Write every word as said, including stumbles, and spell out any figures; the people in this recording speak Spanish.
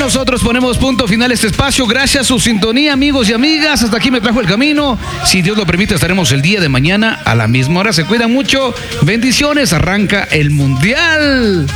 nosotros ponemos punto final a este espacio. Gracias a su sintonía, amigos y amigas. Hasta aquí me trajo el camino. Si Dios lo permite, estaremos el día de mañana a la misma hora. Se cuidan mucho. Bendiciones. Arranca el Mundial.